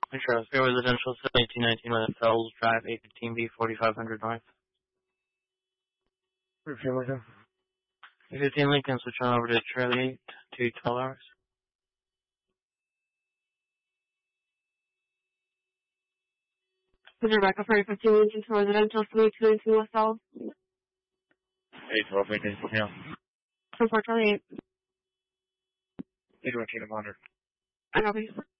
Charles Fair Residential, 1819 West Fells Drive, 815B, 4500 North. 15 Lincoln, switch on over to Charlie 8 to 12 hours. This is Rebecca for 15 Lincoln to Residential, 1819 West Fells. 812 Lincoln, yeah. 24 Charlie 8. 818 100. I copy.